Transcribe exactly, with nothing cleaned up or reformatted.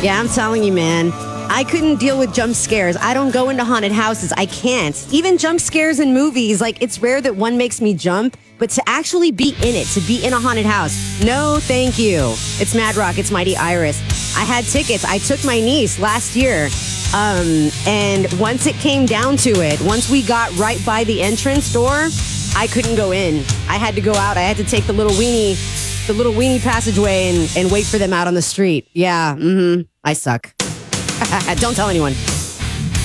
Yeah, I'm telling you, man. I couldn't deal with jump scares. I don't go into haunted houses. I can't. Even jump scares in movies, like, it's rare that one makes me jump, but to actually be in it, to be in a haunted house, no thank you. It's Mad Rock. It's Mighty Iris. I had tickets. I took my niece last year. Um, and once it came down to it, once we got right by the entrance door, I couldn't go in. I had to go out. I had to take the little weenie, the little weenie passageway and, and wait for them out on the street. Yeah, mm-hmm. I suck. Don't tell anyone.